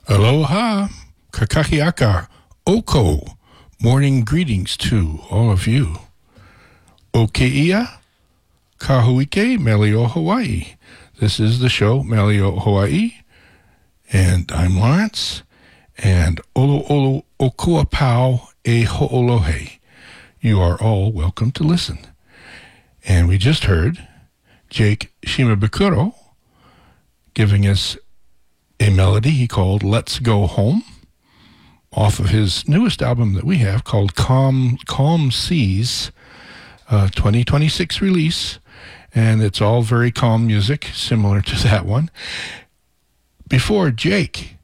Aloha, kakahiaka, oko. Morning greetings to all of you. Okeia, kahuike, Melio, Hawaii. This is the show, Melio, Hawaii. And I'm Lawrence. And olo olo okua pau e ho'olohe. You are all welcome to listen. And we just heard Jake Shimabukuro giving us a melody he called Let's Go Home off of his newest album that we have called Calm Seas, 2026 release. And it's all very calm music, similar to that one. Before Jake,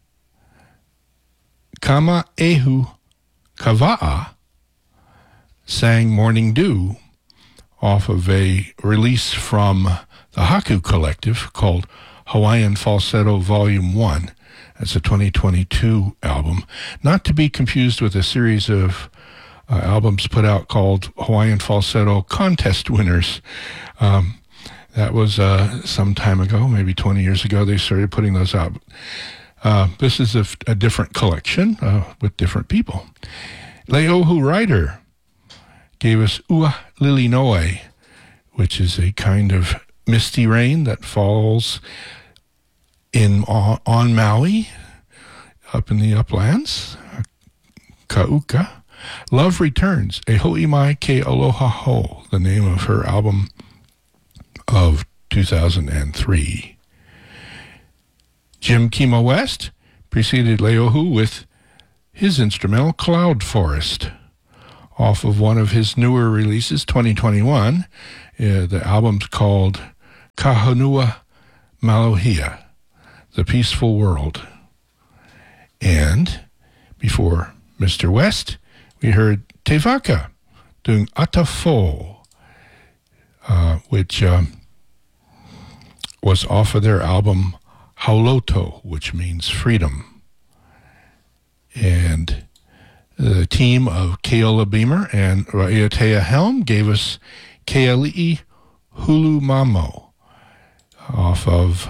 Kama Ehu Kava'a sang Morning Dew off of a release from the Haku Collective called Hawaiian Falsetto Volume 1. That's a 2022 album. Not to be confused with a series of albums put out called Hawaiian Falsetto Contest Winners. That was some time ago, maybe 20 years ago, they started putting those out. This is a different collection with different people. Leohu Ryder gave us Ua Lili Noe, which is a kind of misty rain that falls on Maui, up in the uplands. Kauka. Love Returns, E Ho'imai Ke Aloha Ho, the name of her album of 2003. Jim Kima West preceded Leohu with his instrumental Cloud Forest off of one of his newer releases, 2021. The album's called Kahonua Malohia, The Peaceful World. And before Mr. West, we heard Tevaka doing Atafo, which was off of their album Hauloto, which means freedom. And the team of Keola Beamer and Raiatea Helm gave us Keali'i Hulu Mamo off of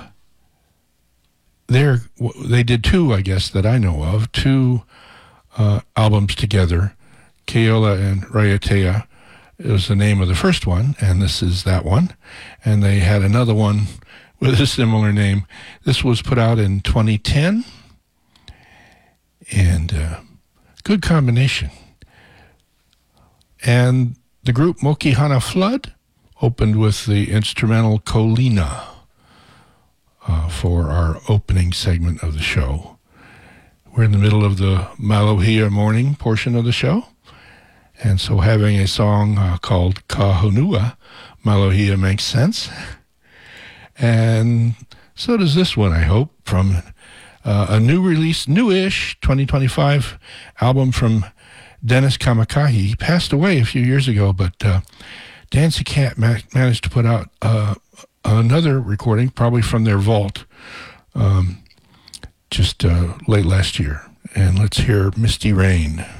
they did two, I guess, that I know of, two albums together. Keola and Raiatea is the name of the first one, and this is that one. And they had another one with a similar name. This was put out in 2010, and good combination. And the group Mokihana Flood opened with the instrumental Kolina for our opening segment of the show. We're in the middle of the Malohia morning portion of the show, and so having a song called Kahonua Malohia makes sense. And so does this one, I hope, from a new release, newish 2025 album from Dennis Kamakahi. He passed away a few years ago, but Dancy Cat managed to put out another recording, probably from their vault, just late last year. And let's hear Misty Rain.